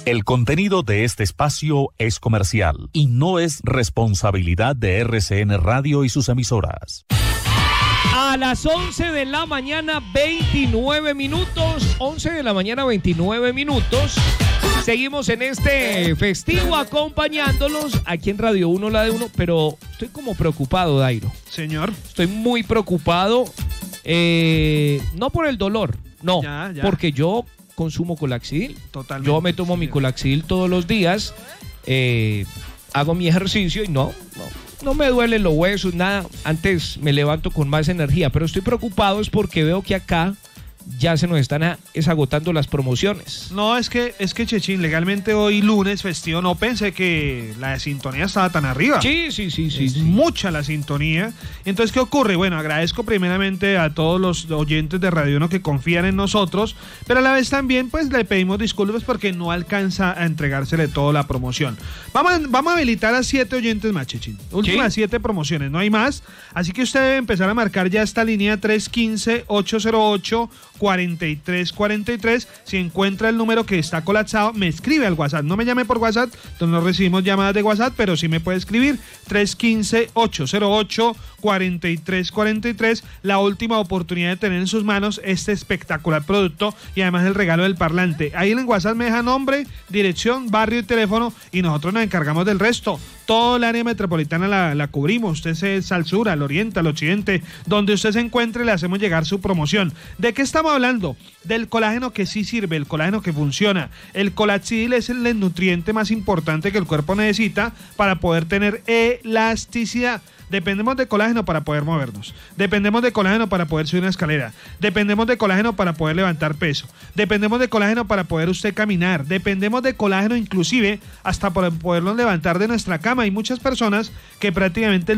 El contenido de este espacio es comercial y no es responsabilidad de RCN Radio y sus emisoras. A las 11 de la mañana, 29 minutos. 11 de la mañana, 29 minutos. Seguimos en este festivo acompañándolos aquí en Radio 1, la de 1, pero estoy como preocupado, Dairo. Señor. Estoy muy preocupado, no por el dolor, no, ya. porque yo consumo Colaxidil. Totalmente. Yo me tomo mi Colaxidil todos los días, hago mi ejercicio y no me duelen los huesos, nada. Antes me levanto con más energía, pero estoy preocupado es porque veo que acá ya se nos están agotando las promociones. No, es que Chechín, legalmente hoy lunes festivo, no pensé que la sintonía estaba tan arriba. Sí. Mucha la sintonía. Entonces, ¿qué ocurre? Bueno, agradezco primeramente a todos los oyentes de Radio 1 que confían en nosotros, pero a la vez también pues le pedimos disculpas porque no alcanza a entregársele toda la promoción. Vamos a habilitar a 7 oyentes más, Chechín. Últimas 7 promociones, no hay más. Así que usted debe empezar a marcar ya esta línea 315-808-4343. Si encuentra el número que está colapsado, me escribe al WhatsApp. No me llame por WhatsApp, entonces no recibimos llamadas de WhatsApp, pero sí me puede escribir 315-808-4343. La última oportunidad de tener en sus manos este espectacular producto y además el regalo del parlante. Ahí en WhatsApp me deja nombre, dirección, barrio y teléfono y nosotros nos encargamos del resto. Todo el área metropolitana la cubrimos. Usted es al sur, al oriente, al occidente, donde usted se encuentre, le hacemos llegar su promoción. ¿De qué estamos hablando? Del colágeno que sí sirve, el colágeno que funciona. El Colaxidil es el nutriente más importante que el cuerpo necesita para poder tener elasticidad. Dependemos de colágeno para poder movernos. Dependemos de colágeno para poder subir una escalera. Dependemos de colágeno para poder levantar peso. Dependemos de colágeno para poder usted caminar. Dependemos de colágeno inclusive hasta para podernos levantar de nuestra cama. Hay muchas personas que prácticamente